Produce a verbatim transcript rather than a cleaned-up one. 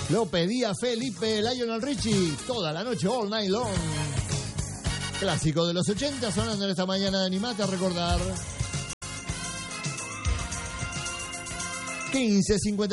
Lo pedía Felipe Lionel Richie. Toda la noche, all night long. Clásico de los ochenta, sonando en esta mañana de Animate a recordar. quince cincuenta